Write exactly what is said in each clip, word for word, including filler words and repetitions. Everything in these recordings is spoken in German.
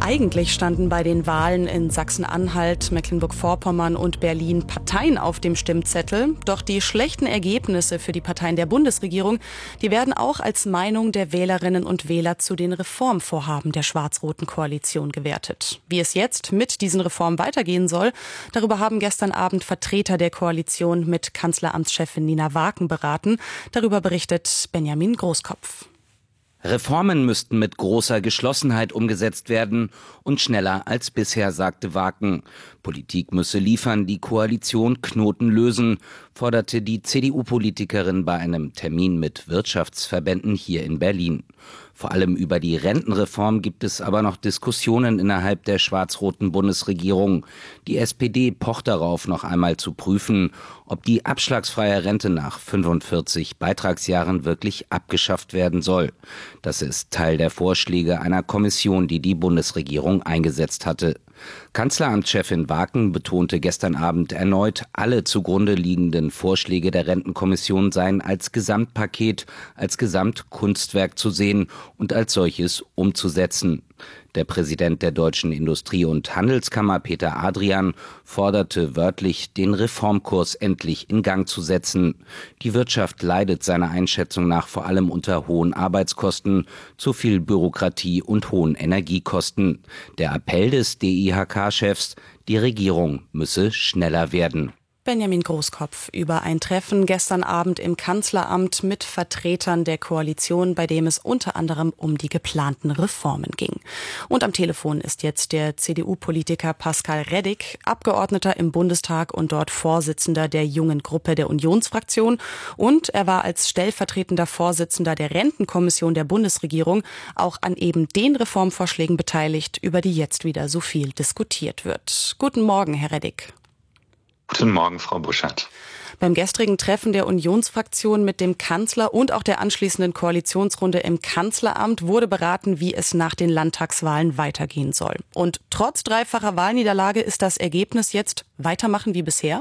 Eigentlich standen bei den Wahlen in Sachsen-Anhalt, Mecklenburg-Vorpommern und Berlin Parteien auf dem Stimmzettel. Doch die schlechten Ergebnisse für die Parteien der Bundesregierung, die werden auch als Meinung der Wählerinnen und Wähler zu den Reformvorhaben der schwarz-roten Koalition gewertet. Wie es jetzt mit diesen Reformen weitergehen soll, darüber haben gestern Abend Vertreter der Koalition mit Kanzleramtschefin Nina Waken beraten. Darüber berichtet Benjamin Großkopf. Reformen müssten mit großer Geschlossenheit umgesetzt werden und schneller als bisher, sagte Waken. Politik müsse liefern, die Koalition Knoten lösen, forderte die C D U-Politikerin bei einem Termin mit Wirtschaftsverbänden hier in Berlin. Vor allem über die Rentenreform gibt es aber noch Diskussionen innerhalb der schwarz-roten Bundesregierung. Die S P D pocht darauf, noch einmal zu prüfen, ob die abschlagsfreie Rente nach fünfundvierzig Beitragsjahren wirklich abgeschafft werden soll. Das ist Teil der Vorschläge einer Kommission, die die Bundesregierung eingesetzt hatte. Kanzleramtschefin Waken betonte gestern Abend erneut, alle zugrunde liegenden Vorschläge der Rentenkommission seien als Gesamtpaket, als Gesamtkunstwerk zu sehen und als solches umzusetzen. Der Präsident der Deutschen Industrie- und Handelskammer, Peter Adrian, forderte wörtlich, den Reformkurs endlich in Gang zu setzen. Die Wirtschaft leidet seiner Einschätzung nach vor allem unter hohen Arbeitskosten, zu viel Bürokratie und hohen Energiekosten. Der Appell des D I H K-Chefs, die Regierung müsse schneller werden. Benjamin Großkopf über ein Treffen gestern Abend im Kanzleramt mit Vertretern der Koalition, bei dem es unter anderem um die geplanten Reformen ging. Und am Telefon ist jetzt der C D U-Politiker Pascal Reddig, Abgeordneter im Bundestag und dort Vorsitzender der jungen Gruppe der Unionsfraktion. Und er war als stellvertretender Vorsitzender der Rentenkommission der Bundesregierung auch an eben den Reformvorschlägen beteiligt, über die jetzt wieder so viel diskutiert wird. Guten Morgen, Herr Reddig. Guten Morgen, Frau Buschert. Beim gestrigen Treffen der Unionsfraktion mit dem Kanzler und auch der anschließenden Koalitionsrunde im Kanzleramt wurde beraten, wie es nach den Landtagswahlen weitergehen soll. Und trotz dreifacher Wahlniederlage ist das Ergebnis jetzt weitermachen wie bisher?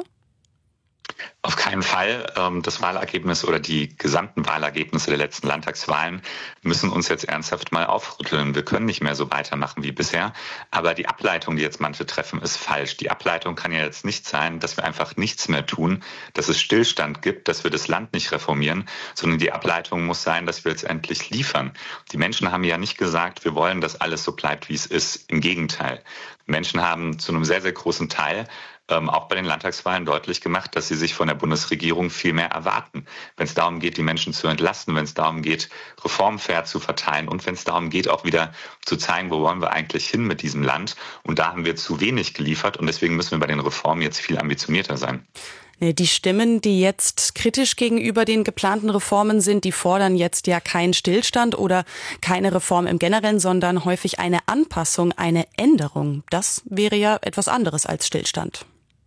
Auf keinen Fall. Das Wahlergebnis oder die gesamten Wahlergebnisse der letzten Landtagswahlen müssen uns jetzt ernsthaft mal aufrütteln. Wir können nicht mehr so weitermachen wie bisher. Aber die Ableitung, die jetzt manche treffen, ist falsch. Die Ableitung kann ja jetzt nicht sein, dass wir einfach nichts mehr tun, dass es Stillstand gibt, dass wir das Land nicht reformieren, sondern die Ableitung muss sein, dass wir jetzt endlich liefern. Die Menschen haben ja nicht gesagt, wir wollen, dass alles so bleibt, wie es ist. Im Gegenteil. Menschen haben zu einem sehr, sehr großen Teil Ähm, auch bei den Landtagswahlen deutlich gemacht, dass sie sich von der Bundesregierung viel mehr erwarten. Wenn es darum geht, die Menschen zu entlasten, wenn es darum geht, Reformen fair zu verteilen und wenn es darum geht, auch wieder zu zeigen, wo wollen wir eigentlich hin mit diesem Land. Und da haben wir zu wenig geliefert und deswegen müssen wir bei den Reformen jetzt viel ambitionierter sein. Die Stimmen, die jetzt kritisch gegenüber den geplanten Reformen sind, die fordern jetzt ja keinen Stillstand oder keine Reform im Generellen, sondern häufig eine Anpassung, eine Änderung. Das wäre ja etwas anderes als Stillstand.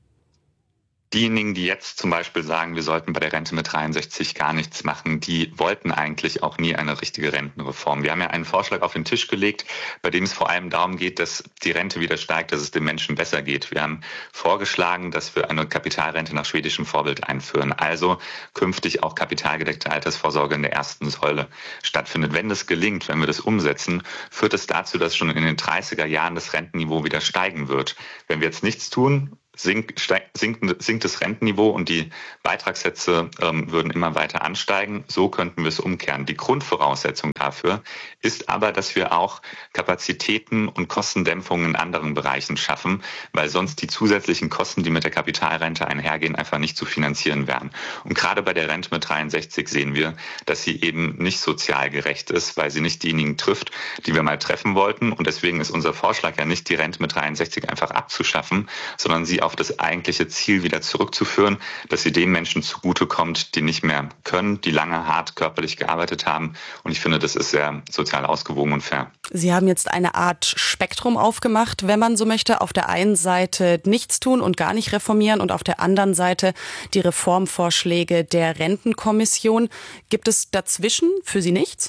Diejenigen, die jetzt zum Beispiel sagen, wir sollten bei der Rente mit dreiundsechzig gar nichts machen, die wollten eigentlich auch nie eine richtige Rentenreform. Wir haben ja einen Vorschlag auf den Tisch gelegt, bei dem es vor allem darum geht, dass die Rente wieder steigt, dass es den Menschen besser geht. Wir haben vorgeschlagen, dass wir eine Kapitalrente nach schwedischem Vorbild einführen, also künftig auch kapitalgedeckte Altersvorsorge in der ersten Säule stattfindet. Wenn das gelingt, wenn wir das umsetzen, führt es dazu, dass schon in den dreißiger Jahren das Rentenniveau wieder steigen wird. Wenn wir jetzt nichts tun, Sinkt, steigt, sinkt, sinkt das Rentenniveau und die Beitragssätze ähm, würden immer weiter ansteigen. So könnten wir es umkehren. Die Grundvoraussetzung dafür ist aber, dass wir auch Kapazitäten und Kostendämpfungen in anderen Bereichen schaffen, weil sonst die zusätzlichen Kosten, die mit der Kapitalrente einhergehen, einfach nicht zu finanzieren wären. Und gerade bei der Rente mit dreiundsechzig sehen wir, dass sie eben nicht sozial gerecht ist, weil sie nicht diejenigen trifft, die wir mal treffen wollten. Und deswegen ist unser Vorschlag ja nicht, die Rente mit dreiundsechzig einfach abzuschaffen, sondern sie auf das eigentliche Ziel wieder zurückzuführen, dass sie den Menschen zugutekommt, die nicht mehr können, die lange hart körperlich gearbeitet haben. Und ich finde, das ist sehr sozial ausgewogen und fair. Sie haben jetzt eine Art Spektrum aufgemacht, wenn man so möchte. Auf der einen Seite nichts tun und gar nicht reformieren und auf der anderen Seite die Reformvorschläge der Rentenkommission. Gibt es dazwischen für Sie nichts?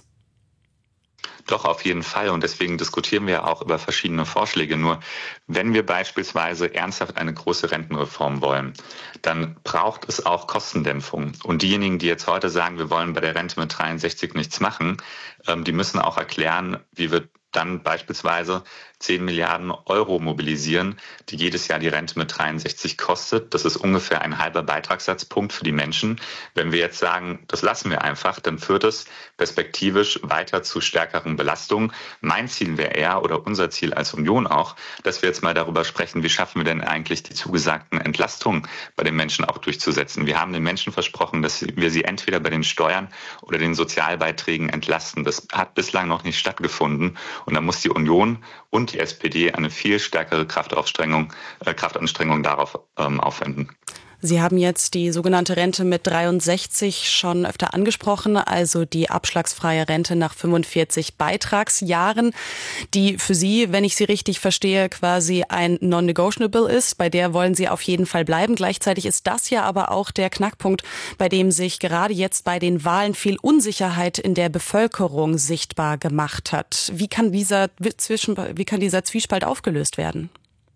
Doch, auf jeden Fall. Und deswegen diskutieren wir auch über verschiedene Vorschläge. Nur wenn wir beispielsweise ernsthaft eine große Rentenreform wollen, dann braucht es auch Kostendämpfung. Und diejenigen, die jetzt heute sagen, wir wollen bei der Rente mit dreiundsechzig nichts machen, die müssen auch erklären, wie wir dann beispielsweise zehn Milliarden Euro mobilisieren, die jedes Jahr die Rente mit dreiundsechzig kostet. Das ist ungefähr ein halber Beitragssatzpunkt für die Menschen. Wenn wir jetzt sagen, das lassen wir einfach, dann führt es perspektivisch weiter zu stärkeren Belastungen. Mein Ziel wäre eher, oder unser Ziel als Union auch, dass wir jetzt mal darüber sprechen, wie schaffen wir denn eigentlich die zugesagten Entlastungen bei den Menschen auch durchzusetzen. Wir haben den Menschen versprochen, dass wir sie entweder bei den Steuern oder den Sozialbeiträgen entlasten. Das hat bislang noch nicht stattgefunden. Und da muss die Union und die S P D eine viel stärkere Kraftaufstrengung, äh, Kraftanstrengung darauf ähm, aufwenden. Sie haben jetzt die sogenannte Rente mit dreiundsechzig schon öfter angesprochen, also die abschlagsfreie Rente nach fünfundvierzig Beitragsjahren, die für Sie, wenn ich Sie richtig verstehe, quasi ein Non-Negotiable ist. Bei der wollen Sie auf jeden Fall bleiben. Gleichzeitig ist das ja aber auch der Knackpunkt, bei dem sich gerade jetzt bei den Wahlen viel Unsicherheit in der Bevölkerung sichtbar gemacht hat. Wie kann dieser, Zwischen, wie kann dieser Zwiespalt aufgelöst werden?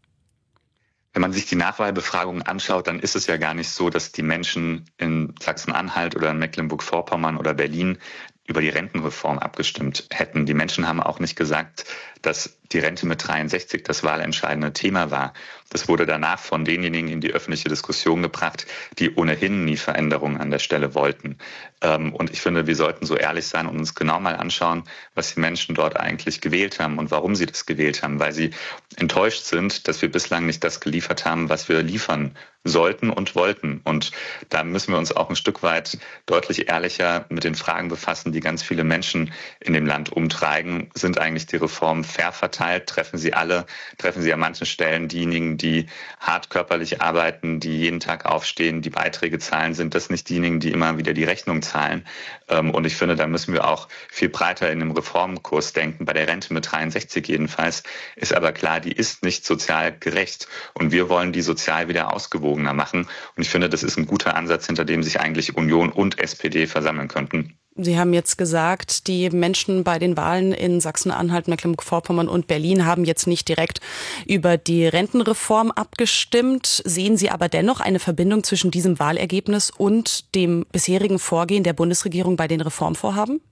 Wenn man sich die Nachwahlbefragungen anschaut, dann ist es ja gar nicht so, dass die Menschen in Sachsen-Anhalt oder in Mecklenburg-Vorpommern oder Berlin über die Rentenreform abgestimmt hätten. Die Menschen haben auch nicht gesagt, dass die Rente mit dreiundsechzig das wahlentscheidende Thema war. Das wurde danach von denjenigen in die öffentliche Diskussion gebracht, die ohnehin nie Veränderungen an der Stelle wollten. Und ich finde, wir sollten so ehrlich sein und uns genau mal anschauen, was die Menschen dort eigentlich gewählt haben und warum sie das gewählt haben, weil sie enttäuscht sind, dass wir bislang nicht das geliefert haben, was wir liefern sollten und wollten. Und da müssen wir uns auch ein Stück weit deutlich ehrlicher mit den Fragen befassen, die ganz viele Menschen in dem Land umtreiben. Sind eigentlich die Reformen fair verteilt? Treffen sie alle? Treffen sie an manchen Stellen diejenigen, die hart körperlich arbeiten, die jeden Tag aufstehen, die Beiträge zahlen? Sind das nicht diejenigen, die immer wieder die Rechnung zahlen? Und ich finde, da müssen wir auch viel breiter in dem Reformkurs denken. Bei der Rente mit dreiundsechzig jedenfalls ist aber klar, die ist nicht sozial gerecht. Und wir wollen die sozial wieder ausgewogener machen. Und ich finde, das ist ein guter Ansatz, hinter dem sich eigentlich Union und S P D versammeln könnten. Sie haben jetzt gesagt, die Menschen bei den Wahlen in Sachsen-Anhalt, Mecklenburg-Vorpommern und Berlin haben jetzt nicht direkt über die Rentenreform abgestimmt. Sehen Sie aber dennoch eine Verbindung zwischen diesem Wahlergebnis und dem bisherigen Vorgehen der Bundesregierung bei den Reformvorhaben?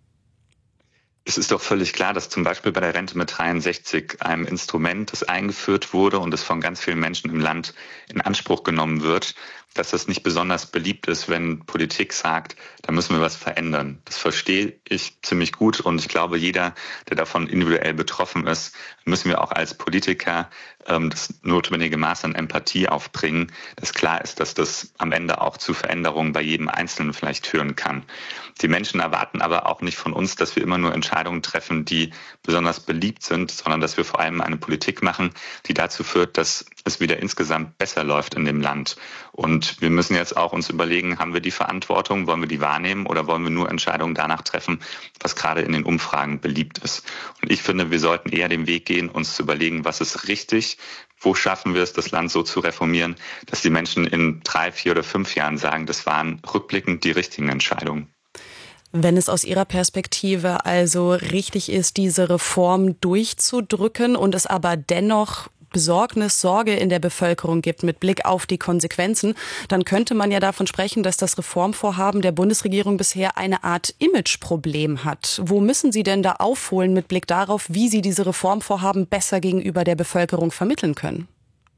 Es ist doch völlig klar, dass zum Beispiel bei der Rente mit dreiundsechzig einem Instrument, das eingeführt wurde und das von ganz vielen Menschen im Land in Anspruch genommen wird, dass das nicht besonders beliebt ist, wenn Politik sagt, da müssen wir was verändern. Das verstehe ich ziemlich gut und ich glaube, jeder, der davon individuell betroffen ist, müssen wir auch als Politiker ähm, das notwendige Maß an Empathie aufbringen, dass klar ist, dass das am Ende auch zu Veränderungen bei jedem Einzelnen vielleicht führen kann. Die Menschen erwarten aber auch nicht von uns, dass wir immer nur Entscheidungen treffen, die besonders beliebt sind, sondern dass wir vor allem eine Politik machen, die dazu führt, dass es wieder insgesamt besser läuft in dem Land. Und wir müssen jetzt auch uns überlegen, haben wir die Verantwortung, wollen wir die wahrnehmen oder wollen wir nur Entscheidungen danach treffen, was gerade in den Umfragen beliebt ist. Und ich finde, wir sollten eher den Weg gehen, uns zu überlegen, was ist richtig, wo schaffen wir es, das Land so zu reformieren, dass die Menschen in drei, vier oder fünf Jahren sagen, das waren rückblickend die richtigen Entscheidungen. Wenn es aus Ihrer Perspektive also richtig ist, diese Reform durchzudrücken und es aber dennoch Besorgnis, Sorge in der Bevölkerung gibt mit Blick auf die Konsequenzen, dann könnte man ja davon sprechen, dass das Reformvorhaben der Bundesregierung bisher eine Art Imageproblem hat. Wo müssen Sie denn da aufholen mit Blick darauf, wie Sie diese Reformvorhaben besser gegenüber der Bevölkerung vermitteln können?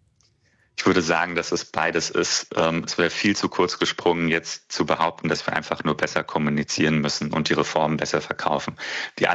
Ich würde sagen, dass es beides ist. Es wäre viel zu kurz gesprungen, jetzt zu behaupten, dass wir einfach nur besser kommunizieren müssen und die Reformen besser verkaufen. Die